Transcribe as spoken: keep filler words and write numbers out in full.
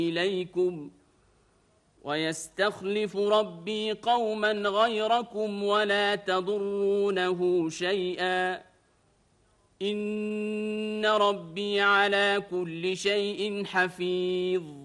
إليكم ويستخلف ربي قوما غيركم ولا تضرونه شيئا إن ربي على كل شيء حفيظ